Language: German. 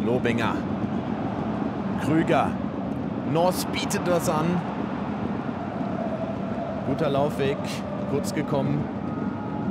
Lobinger. Krüger. North bietet das an. Guter Laufweg. Kurz gekommen.